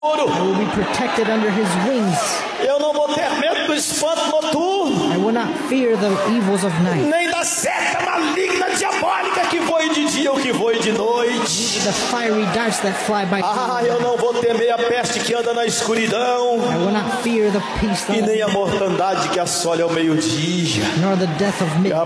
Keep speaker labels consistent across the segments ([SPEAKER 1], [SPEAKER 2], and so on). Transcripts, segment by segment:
[SPEAKER 1] I will be protected under his wings.
[SPEAKER 2] Eu não vou ter medo do espanto noturno.
[SPEAKER 1] I will not fear the evils of night.
[SPEAKER 2] Nem da seta maligna diabólica que voe de dia ou que voe de noite.
[SPEAKER 1] The fiery darts that fly by day.
[SPEAKER 2] Eu não vou temer a peste que anda na escuridão.
[SPEAKER 1] I will not fear the peace
[SPEAKER 2] e nem a mortandade que assola ao meio-dia.
[SPEAKER 1] Nor the death of midnight.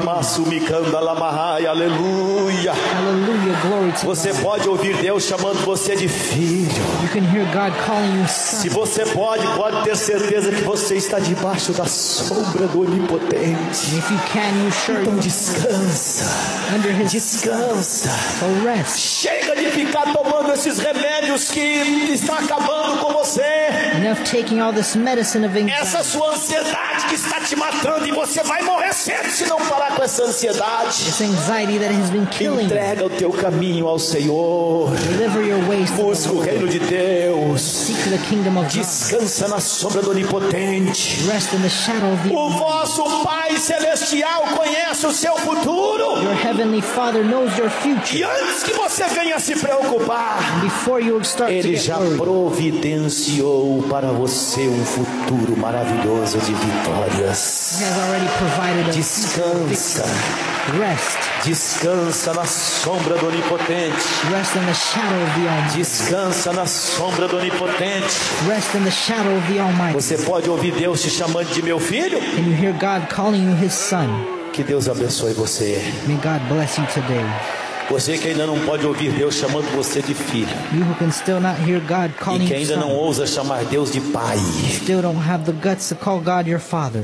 [SPEAKER 2] Aleluia.
[SPEAKER 1] Hallelujah, glory to
[SPEAKER 2] Você
[SPEAKER 1] God.
[SPEAKER 2] pode ouvir Deus chamando você de filho.
[SPEAKER 1] You can hear God calling you son.
[SPEAKER 2] Se você pode ter certeza que você está debaixo da sombra do Onipotente.
[SPEAKER 1] If you can, you sure
[SPEAKER 2] então descansa.
[SPEAKER 1] Under his
[SPEAKER 2] descansa.
[SPEAKER 1] So rest.
[SPEAKER 2] Chega de ficar tomando esses remédios que estão acabando com você.
[SPEAKER 1] Enough taking all this medicine of anxiety.
[SPEAKER 2] Essa sua ansiedade que está te matando e você vai morrer cedo se não parar com essa ansiedade.
[SPEAKER 1] This anxiety that has been killing.
[SPEAKER 2] Entrega o teu caminho ao Senhor.
[SPEAKER 1] Deliver your ways to
[SPEAKER 2] Busca o reino de Deus.
[SPEAKER 1] Seek the kingdom of
[SPEAKER 2] Descansa na sombra do Onipotente.
[SPEAKER 1] God. Rest in the shadow of the
[SPEAKER 2] O vosso Pai Celestial conhece o seu futuro.
[SPEAKER 1] Your heavenly Father knows your future.
[SPEAKER 2] E antes que você venha se preocupar,
[SPEAKER 1] And before you start to
[SPEAKER 2] Ele
[SPEAKER 1] get
[SPEAKER 2] já
[SPEAKER 1] worried,
[SPEAKER 2] providenciou para você um futuro maravilhoso de vitórias.
[SPEAKER 1] He has already provided a
[SPEAKER 2] Descansa.
[SPEAKER 1] Rest.
[SPEAKER 2] Descansa na sombra do Onipotente.
[SPEAKER 1] Rest in the shadow of the Almighty.
[SPEAKER 2] Descansa na sombra do Onipotente.
[SPEAKER 1] Rest in the shadow of the Almighty.
[SPEAKER 2] Você pode ouvir Deus te chamando de meu filho?
[SPEAKER 1] Can you hear God calling you his son?
[SPEAKER 2] Que Deus abençoe você.
[SPEAKER 1] May God bless you today.
[SPEAKER 2] Você que ainda não pode ouvir Deus chamando você de filho.
[SPEAKER 1] You who can still not hear God calling
[SPEAKER 2] E que
[SPEAKER 1] you
[SPEAKER 2] ainda não
[SPEAKER 1] son.
[SPEAKER 2] ousa chamar Deus de pai.
[SPEAKER 1] Still don't have the guts to call God your father.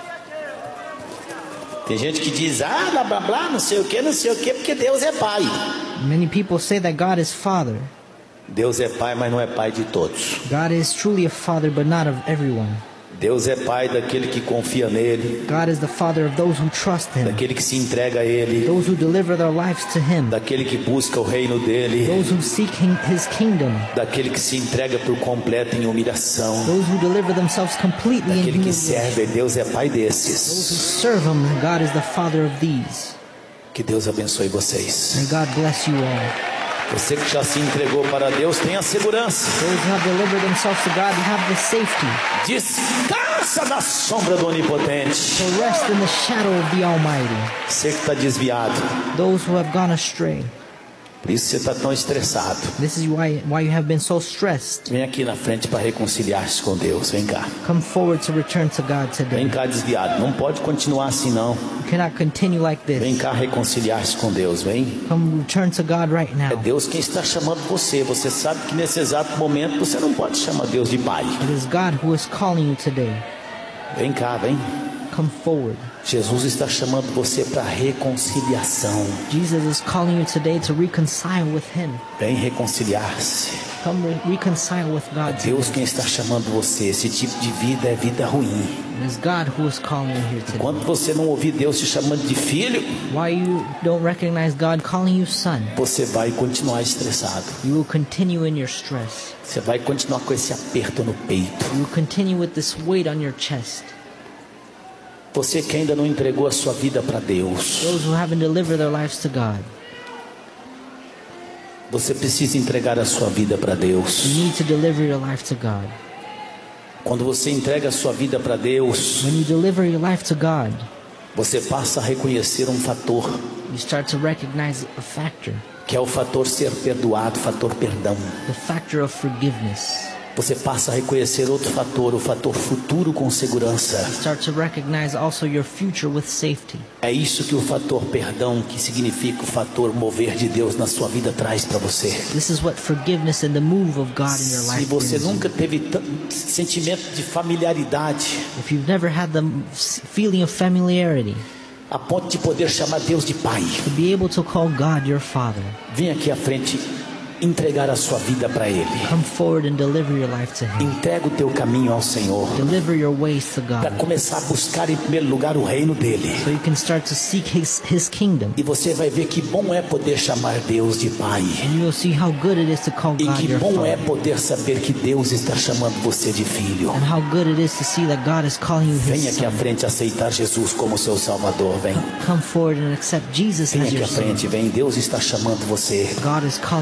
[SPEAKER 2] Tem gente que diz, blá blá blá, não sei o que, porque Deus é pai.
[SPEAKER 1] Many people say that God is father.
[SPEAKER 2] Deus é pai, mas não é pai de todos.
[SPEAKER 1] God is truly a father, but not of everyone.
[SPEAKER 2] Deus é pai daquele que confia nele,
[SPEAKER 1] God is the father of those who trust him,
[SPEAKER 2] daquele que se entrega a ele,
[SPEAKER 1] those who deliver their lives to him,
[SPEAKER 2] daquele que busca o reino dele,
[SPEAKER 1] those who seek his kingdom,
[SPEAKER 2] daquele que se entrega por completo em humilhação,
[SPEAKER 1] those who deliver themselves completely in
[SPEAKER 2] daquele que
[SPEAKER 1] humiliation.
[SPEAKER 2] serve. Deus é pai
[SPEAKER 1] Those who
[SPEAKER 2] desses.
[SPEAKER 1] serve him, God is the father of these.
[SPEAKER 2] Que Deus abençoe vocês.
[SPEAKER 1] May God bless you all.
[SPEAKER 2] Você que já se entregou para Deus, tenha segurança.
[SPEAKER 1] Those who have delivered themselves to God have the safety.
[SPEAKER 2] Descansa na sombra do Onipotente.
[SPEAKER 1] So rest in the shadow of the Almighty.
[SPEAKER 2] Você que está desviado,
[SPEAKER 1] Those who have gone astray.
[SPEAKER 2] por isso você está tão estressado.
[SPEAKER 1] This is why you have been so stressed.
[SPEAKER 2] Vem aqui na frente para reconciliar-se com Deus. Vem cá.
[SPEAKER 1] Come forward to return to God today.
[SPEAKER 2] Vem cá, desviado. Não pode continuar assim, não.
[SPEAKER 1] You cannot continue like
[SPEAKER 2] Vem
[SPEAKER 1] this.
[SPEAKER 2] cá reconciliar-se com Deus. Vem.
[SPEAKER 1] Come return to God right
[SPEAKER 2] É
[SPEAKER 1] now.
[SPEAKER 2] Deus quem está chamando você. Você sabe que nesse exato momento você não pode chamar Deus de pai.
[SPEAKER 1] It is God who is calling you today.
[SPEAKER 2] Vem cá, vem.
[SPEAKER 1] Come forward.
[SPEAKER 2] Jesus está chamando você para reconciliação.
[SPEAKER 1] Jesus is calling you today to reconcile with him.
[SPEAKER 2] Vem reconciliar-se.
[SPEAKER 1] Come reconcile with God
[SPEAKER 2] Deus
[SPEAKER 1] today.
[SPEAKER 2] quem está chamando você. Esse tipo de vida é vida ruim.
[SPEAKER 1] It is God who is calling you here today.
[SPEAKER 2] Enquanto você não ouvir Deus te chamando de filho,
[SPEAKER 1] Why you don't recognize God calling you son?
[SPEAKER 2] você vai continuar estressado.
[SPEAKER 1] You will continue in your stress.
[SPEAKER 2] Você vai continuar com esse aperto no peito.
[SPEAKER 1] You will continue with this weight on your chest.
[SPEAKER 2] Você que ainda não entregou a sua vida para Deus,
[SPEAKER 1] Those who haven't delivered their lives to God.
[SPEAKER 2] você precisa entregar a sua vida para Deus.
[SPEAKER 1] You need to deliver your life to God.
[SPEAKER 2] Quando você entrega a sua vida para Deus,
[SPEAKER 1] When you deliver your life to God,
[SPEAKER 2] você passa a reconhecer um fator,
[SPEAKER 1] you start to recognize a factor.
[SPEAKER 2] que é o fator ser perdoado, fator perdão.
[SPEAKER 1] The factor of forgiveness.
[SPEAKER 2] Você passa a reconhecer outro fator, o fator futuro com segurança.
[SPEAKER 1] You start to recognize also your future with safety.
[SPEAKER 2] É isso que o fator perdão, que significa o fator mover de Deus na sua vida, traz para você.
[SPEAKER 1] This is what forgiveness and the move of God in your
[SPEAKER 2] Se
[SPEAKER 1] life
[SPEAKER 2] você
[SPEAKER 1] brings you.
[SPEAKER 2] nunca teve sentimento de familiaridade,
[SPEAKER 1] If you've never had the feeling of familiarity,
[SPEAKER 2] a ponto de poder chamar Deus de Pai,
[SPEAKER 1] to be able to call God your Father,
[SPEAKER 2] vem aqui à frente entregar a sua vida para Ele.
[SPEAKER 1] come forward and deliver your life to Him.
[SPEAKER 2] Entrega o teu caminho ao Senhor,
[SPEAKER 1] Deliver your ways to
[SPEAKER 2] para
[SPEAKER 1] God,
[SPEAKER 2] começar a buscar em primeiro lugar o reino dele.
[SPEAKER 1] so you can start to seek His kingdom.
[SPEAKER 2] E você vai ver que bom é poder chamar Deus de Pai.
[SPEAKER 1] And you will see how good it is to call
[SPEAKER 2] E
[SPEAKER 1] God
[SPEAKER 2] que
[SPEAKER 1] your
[SPEAKER 2] bom é
[SPEAKER 1] Father.
[SPEAKER 2] poder saber que Deus está chamando você de filho.
[SPEAKER 1] And how good it is to see that God is calling you
[SPEAKER 2] Vem
[SPEAKER 1] His
[SPEAKER 2] aqui à
[SPEAKER 1] son.
[SPEAKER 2] frente aceitar Jesus como seu Salvador. Vem.
[SPEAKER 1] Come forward and accept Jesus
[SPEAKER 2] Vem
[SPEAKER 1] as
[SPEAKER 2] aqui
[SPEAKER 1] your
[SPEAKER 2] à
[SPEAKER 1] son.
[SPEAKER 2] frente, vem. Deus está chamando você.
[SPEAKER 1] God is calling you here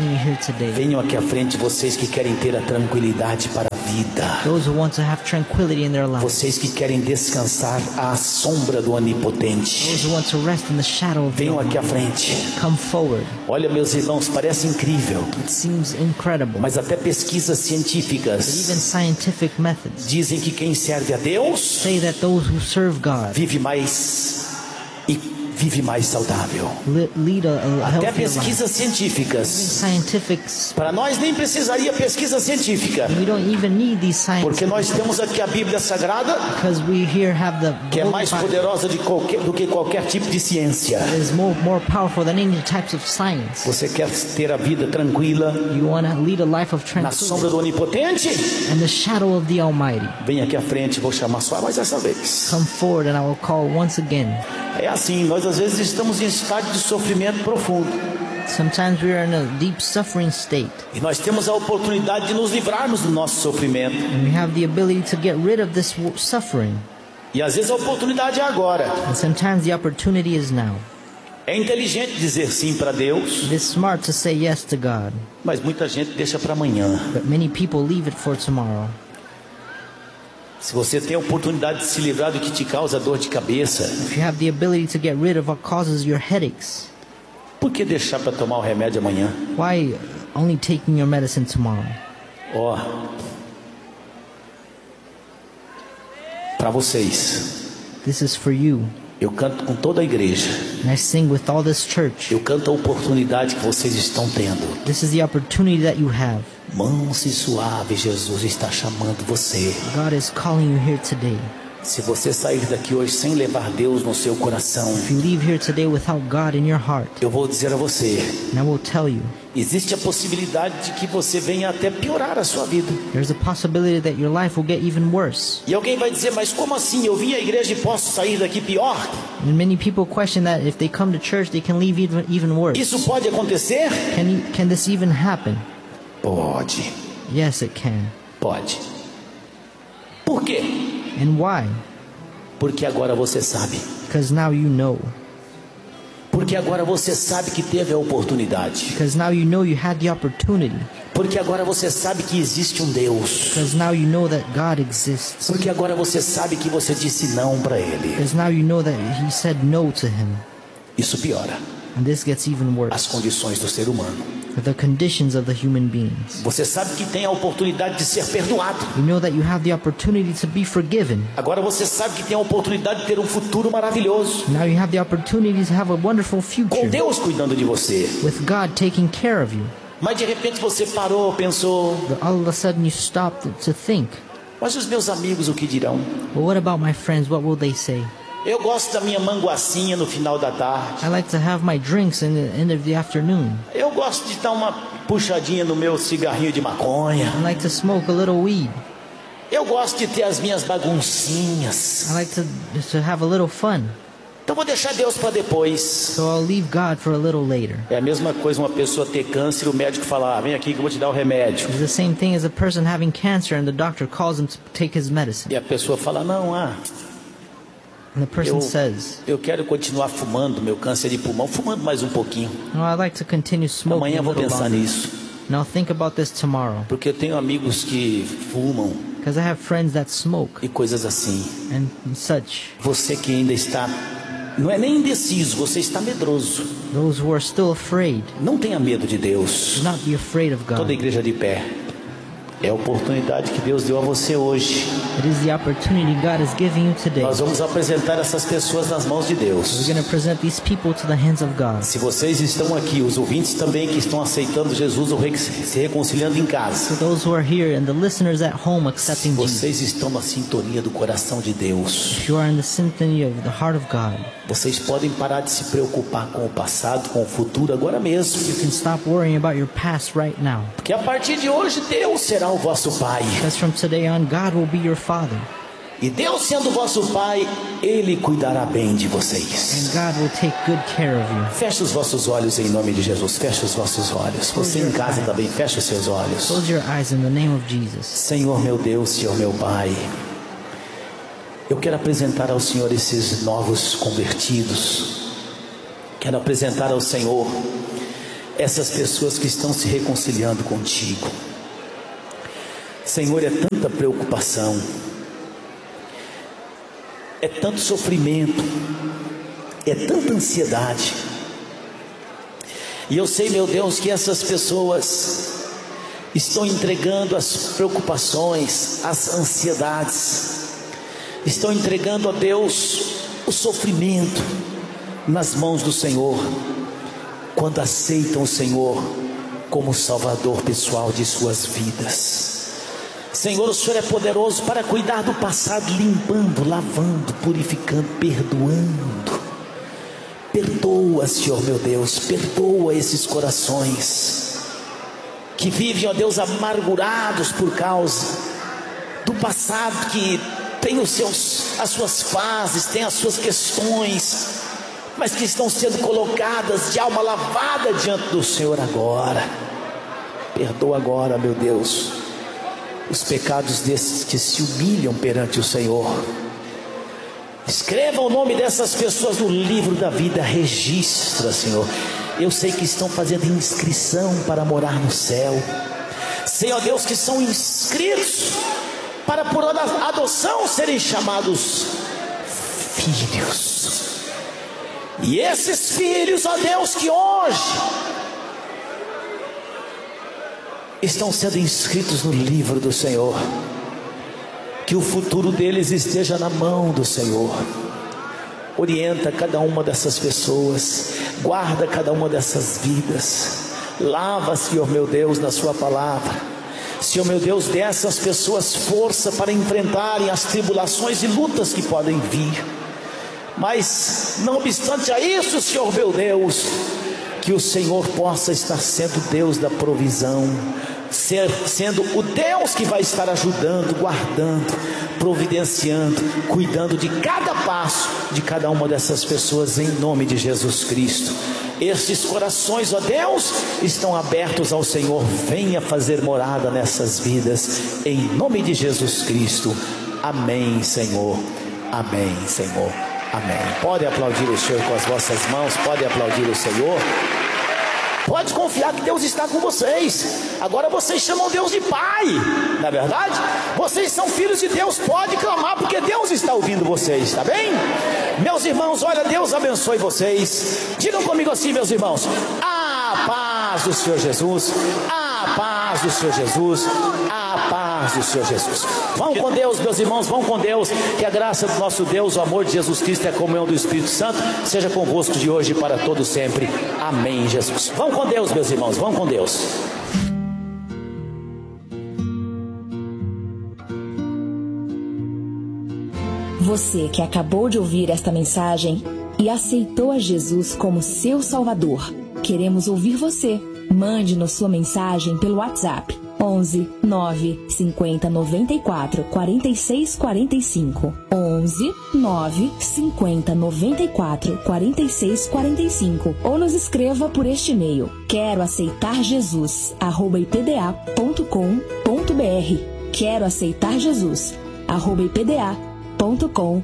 [SPEAKER 1] today.
[SPEAKER 2] Venham aqui à frente vocês que querem ter a tranquilidade para a vida.
[SPEAKER 1] Those who want to have tranquility in their life.
[SPEAKER 2] Vocês que querem descansar à sombra do Onipotente.
[SPEAKER 1] Those who want to rest in the shadow of the
[SPEAKER 2] Venham aqui à
[SPEAKER 1] Almighty.
[SPEAKER 2] frente.
[SPEAKER 1] Come forward.
[SPEAKER 2] Olha, meus irmãos, parece incrível,
[SPEAKER 1] It seems incredible.
[SPEAKER 2] mas até pesquisas
[SPEAKER 1] But even
[SPEAKER 2] científicas
[SPEAKER 1] scientific methods
[SPEAKER 2] dizem que quem serve a Deus
[SPEAKER 1] say that those who serve God
[SPEAKER 2] vive mais saudável.
[SPEAKER 1] lead a
[SPEAKER 2] Até
[SPEAKER 1] healthier life.
[SPEAKER 2] pesquisas científicas.
[SPEAKER 1] Scientifics,
[SPEAKER 2] Para nós nem precisaria pesquisa científica,
[SPEAKER 1] we don't even need these
[SPEAKER 2] porque
[SPEAKER 1] science
[SPEAKER 2] nós temos aqui a Bíblia Sagrada,
[SPEAKER 1] because we here have the
[SPEAKER 2] que é
[SPEAKER 1] book
[SPEAKER 2] mais
[SPEAKER 1] Bible
[SPEAKER 2] poderosa do que qualquer tipo de ciência.
[SPEAKER 1] that is more powerful than any types of science.
[SPEAKER 2] Você quer ter a vida tranquila
[SPEAKER 1] You want to lead a life of
[SPEAKER 2] na sombra
[SPEAKER 1] tranquility
[SPEAKER 2] do Onipotente?
[SPEAKER 1] in the shadow of the Almighty.
[SPEAKER 2] Vem aqui à frente, vou chamar só mais essa vez.
[SPEAKER 1] Come forward and I will call once again.
[SPEAKER 2] É assim, nós às vezes estamos em estado de sofrimento profundo
[SPEAKER 1] Sometimes we are in a deep suffering state
[SPEAKER 2] e nós temos a oportunidade de nos livrarmos do nosso sofrimento.
[SPEAKER 1] and we have the ability to get rid of this suffering,
[SPEAKER 2] E às vezes a oportunidade é agora.
[SPEAKER 1] and sometimes the opportunity is now.
[SPEAKER 2] É inteligente dizer sim para Deus,
[SPEAKER 1] It is smart to say yes to God,
[SPEAKER 2] mas muita gente deixa para amanhã.
[SPEAKER 1] but many people leave it for tomorrow.
[SPEAKER 2] Se você tem a oportunidade de se livrar do que te causa dor de cabeça,
[SPEAKER 1] If you have the ability to get rid of what causes your headaches,
[SPEAKER 2] por que deixar para tomar o remédio amanhã?
[SPEAKER 1] why only taking your medicine tomorrow?
[SPEAKER 2] Ó, para vocês,
[SPEAKER 1] This is for you.
[SPEAKER 2] eu canto com toda a igreja.
[SPEAKER 1] And I sing with all this church.
[SPEAKER 2] Eu canto a oportunidade que vocês estão tendo.
[SPEAKER 1] This is the opportunity that you have.
[SPEAKER 2] Manso e suave, Jesus está chamando você.
[SPEAKER 1] God is calling you here today.
[SPEAKER 2] Se você sair daqui hoje sem levar Deus no seu coração,
[SPEAKER 1] If you leave here today without God in your heart,
[SPEAKER 2] eu vou dizer a você,
[SPEAKER 1] and I will tell you,
[SPEAKER 2] existe a possibilidade de que você venha até piorar a sua vida.
[SPEAKER 1] there's a possibility that your life will get even worse.
[SPEAKER 2] E alguém vai dizer, mas como assim? Eu vim à igreja e posso sair daqui pior?
[SPEAKER 1] And many people question that if they come to church, they can leave even worse.
[SPEAKER 2] Isso pode acontecer?
[SPEAKER 1] Can this even happen?
[SPEAKER 2] Pode,
[SPEAKER 1] Yes, it can.
[SPEAKER 2] pode. Por quê?
[SPEAKER 1] And why?
[SPEAKER 2] Porque agora você sabe.
[SPEAKER 1] Because now you know.
[SPEAKER 2] Porque agora você sabe que teve a oportunidade.
[SPEAKER 1] Because now you know you had the opportunity.
[SPEAKER 2] Porque agora você sabe que existe um Deus.
[SPEAKER 1] Because now you know that God exists.
[SPEAKER 2] Porque agora você sabe que você disse não para Ele.
[SPEAKER 1] Because now you know that He said no to Him.
[SPEAKER 2] Isso piora
[SPEAKER 1] And this gets even
[SPEAKER 2] as
[SPEAKER 1] worse.
[SPEAKER 2] condições do ser humano.
[SPEAKER 1] The conditions of the human beings.
[SPEAKER 2] Você sabe que tem a oportunidade de ser perdoado.
[SPEAKER 1] You know that you have the opportunity to be forgiven.
[SPEAKER 2] Agora você sabe que tem a oportunidade de ter um futuro maravilhoso.
[SPEAKER 1] Now you have the opportunity to have a wonderful
[SPEAKER 2] Com
[SPEAKER 1] future
[SPEAKER 2] Deus cuidando de você.
[SPEAKER 1] with God taking care of you.
[SPEAKER 2] Mas de repente você parou, pensou,
[SPEAKER 1] But all of a sudden you stopped to think,
[SPEAKER 2] mas os meus amigos o que dirão?
[SPEAKER 1] well, what about my friends? What will they say?
[SPEAKER 2] Eu gosto da minha manguacinha no final da tarde.
[SPEAKER 1] I like to have my drinks in the end of the afternoon.
[SPEAKER 2] Eu gosto de dar uma puxadinha no meu cigarrinho de maconha.
[SPEAKER 1] I like to smoke a little weed.
[SPEAKER 2] Eu gosto de ter as minhas baguncinhas.
[SPEAKER 1] I like to have a little fun.
[SPEAKER 2] Então vou deixar Deus para depois.
[SPEAKER 1] So I'll leave God for a little later.
[SPEAKER 2] É a mesma coisa uma pessoa ter câncer e o médico falar, vem aqui que eu vou te dar o remédio.
[SPEAKER 1] It's the same thing as a person having cancer and the doctor calls him to take his medicine.
[SPEAKER 2] E a pessoa fala, não,
[SPEAKER 1] And the person
[SPEAKER 2] eu,
[SPEAKER 1] says,
[SPEAKER 2] eu quero continuar fumando meu câncer de pulmão, fumando mais um pouquinho.
[SPEAKER 1] no, I'd like to continue smoking
[SPEAKER 2] Amanhã
[SPEAKER 1] a
[SPEAKER 2] eu vou
[SPEAKER 1] little
[SPEAKER 2] pensar
[SPEAKER 1] longer.
[SPEAKER 2] nisso.
[SPEAKER 1] And I'll think about this tomorrow.
[SPEAKER 2] Porque eu tenho amigos que fumam
[SPEAKER 1] Because I have friends that smoke
[SPEAKER 2] e coisas assim.
[SPEAKER 1] and such.
[SPEAKER 2] Você que ainda está, não é nem indeciso, você está medroso.
[SPEAKER 1] Those who are still afraid,
[SPEAKER 2] Não tenha medo de Deus.
[SPEAKER 1] do not be afraid of
[SPEAKER 2] Toda a
[SPEAKER 1] God.
[SPEAKER 2] igreja de pé. É a oportunidade que Deus deu a você hoje.
[SPEAKER 1] It is the opportunity God is giving you today.
[SPEAKER 2] Nós vamos apresentar essas pessoas nas mãos de Deus.
[SPEAKER 1] We're going to present these people to the hands of God.
[SPEAKER 2] Se vocês estão aqui, os ouvintes também que estão aceitando Jesus ou se reconciliando em casa,
[SPEAKER 1] For those who are here and the listeners at home accepting Jesus,
[SPEAKER 2] vocês estão na sintonia do coração de Deus.
[SPEAKER 1] if you are in the symphony of the heart of God,
[SPEAKER 2] Vocês podem parar de se preocupar com o passado, com o futuro agora mesmo.
[SPEAKER 1] you can stop worrying about your past right now.
[SPEAKER 2] Porque a partir de hoje Deus será o vosso Pai.
[SPEAKER 1] Because from today on, God will be your Father.
[SPEAKER 2] E Deus sendo o vosso Pai, Ele cuidará bem de
[SPEAKER 1] And
[SPEAKER 2] vocês.
[SPEAKER 1] God will take good care of you.
[SPEAKER 2] Feche os vossos olhos em nome de Jesus. Feche os vossos olhos. Você em casa também, feche os seus olhos.
[SPEAKER 1] Close your eyes in the name of Jesus.
[SPEAKER 2] Senhor meu Deus, Senhor meu Pai, eu quero apresentar ao Senhor esses novos convertidos. Quero apresentar ao Senhor essas pessoas que estão se reconciliando contigo. Senhor, é tanta preocupação, é tanto sofrimento, é tanta ansiedade. E eu sei, meu Deus, que essas pessoas estão entregando as preocupações, as ansiedades, estão entregando a Deus o sofrimento nas mãos do Senhor, quando aceitam o Senhor como Salvador pessoal de suas vidas. Senhor, o Senhor é poderoso para cuidar do passado, limpando, lavando, purificando, perdoando. Perdoa, Senhor meu Deus, perdoa esses corações que vivem, ó Deus, amargurados por causa do passado, que tem as suas fases, tem as suas questões, mas que estão sendo colocadas de alma lavada diante do Senhor agora. Perdoa agora, meu Deus, os pecados desses que se humilham perante o Senhor. Escreva o nome dessas pessoas no livro da vida, registra, Senhor. Eu sei que estão fazendo inscrição para morar no céu. Sei, ó Deus, que são inscritos para por adoção serem chamados filhos. E esses filhos, ó Deus, que hoje estão sendo inscritos no livro do Senhor, que o futuro deles esteja na mão do Senhor. Orienta cada uma dessas pessoas, guarda cada uma dessas vidas, lava, Senhor meu Deus, na sua palavra. Senhor meu Deus, dê a essas pessoas força para enfrentarem as tribulações e lutas que podem vir. Mas não obstante a isso, Senhor meu Deus, que o Senhor possa estar sendo Deus da provisão, sendo o Deus que vai estar ajudando, guardando, providenciando, cuidando de cada passo de cada uma dessas pessoas, em nome de Jesus Cristo. Estes corações, ó Deus, estão abertos ao Senhor. Venha fazer morada nessas vidas, em nome de Jesus Cristo. Amém, Senhor. Amém, Senhor. Amém. Pode aplaudir o Senhor com as vossas mãos, pode aplaudir o Senhor. Pode confiar que Deus está com vocês. Agora vocês chamam Deus de Pai, não é verdade? Vocês são filhos de Deus, pode clamar, porque Deus está ouvindo vocês, tá bem? Meus irmãos, olha, Deus abençoe vocês. Digam comigo assim, meus irmãos: a paz do Senhor Jesus, a paz do Senhor Jesus, a paz do Senhor Jesus. Vão com Deus, meus irmãos, vão com Deus. Que a graça do nosso Deus, o amor de Jesus Cristo e a comunhão do Espírito Santo seja convosco de hoje e para todo sempre. Amém, Jesus. Vão com Deus, meus irmãos, vão com Deus.
[SPEAKER 3] Você que acabou de ouvir esta mensagem e aceitou a Jesus como seu Salvador, queremos ouvir você. Mande-nos sua mensagem pelo WhatsApp 11 9 50 94 46 45, 11 9 50 94 46 45, ou nos escreva por este e-mail: quero aceitar Jesus @ipda.com.br, quero aceitar Jesus @ipda.com.br.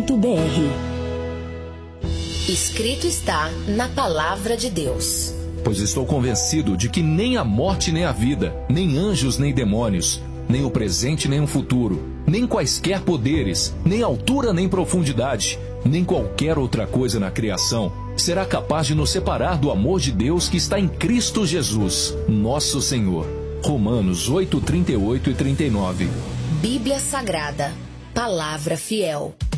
[SPEAKER 4] Escrito está na palavra de Deus.
[SPEAKER 5] Pois estou convencido de que nem a morte nem a vida, nem anjos nem demônios, nem o presente nem o futuro, nem quaisquer poderes, nem altura nem profundidade, nem qualquer outra coisa na criação será capaz de nos separar do amor de Deus que está em Cristo Jesus, nosso Senhor. Romanos 8, 38 e 39.
[SPEAKER 4] Bíblia Sagrada, Palavra Fiel.